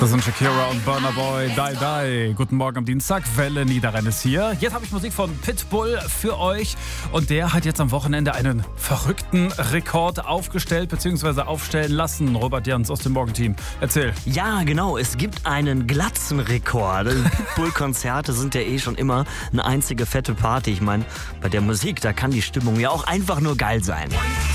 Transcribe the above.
Das sind Shakira und Burna Boy, Die Die. Guten Morgen am Dienstag, Welle Niederrhein ist hier. Jetzt habe ich Musik von Pitbull für euch und der hat jetzt am Wochenende einen verrückten Rekord aufgestellt bzw. aufstellen lassen. Robert Jans aus dem Morgenteam, erzähl. Ja, genau, es gibt einen Glatzenrekord. Pitbull-Konzerte sind ja schon immer eine einzige fette Party. Ich meine, bei der Musik, da kann die Stimmung ja auch einfach nur geil sein.